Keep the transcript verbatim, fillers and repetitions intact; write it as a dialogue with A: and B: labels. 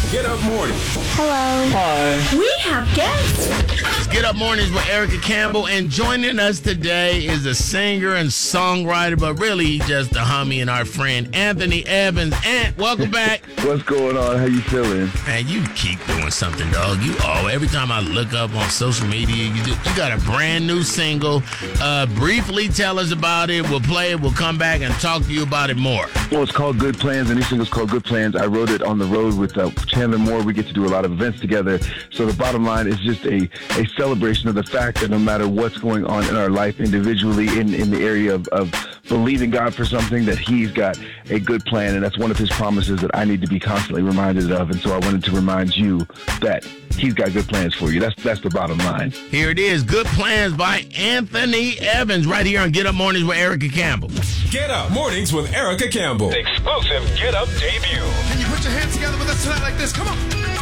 A: Get Up Morning.
B: Hello.
C: Hi.
D: We have guests.
E: It's Get Up Mornings with Erica Campbell, and joining us today is a singer and songwriter, but really just a homie and our friend, Anthony Evans. Ant, welcome back.
F: What's going on? How you feeling?
E: Man, you keep doing something, dog. You all every time I look up on social media, you do, you got a brand new single. Uh, briefly tell us about it. We'll play it. We'll come back and talk to you about it more.
F: Well, it's called Good Plans, and this single's called Good Plans. I wrote it on the road with uh, Chandler Moore. We get to do a lot of events together. So the bottom line is just a, a celebration of the fact that no matter what's going on in our life individually, in, in the area of, of believing God for something, that He's got a good plan, and that's one of His promises that I need to be constantly reminded of. And so I wanted to remind you that He's got good plans for you. That's that's the bottom line.
E: Here it is, Good Plans by Anthony Evans, right here on Get Up Mornings with Erica Campbell.
A: Get Up Mornings with Erica Campbell.
G: Exclusive Get Up debut.
H: Can you put your hands together with us tonight like this? Come on.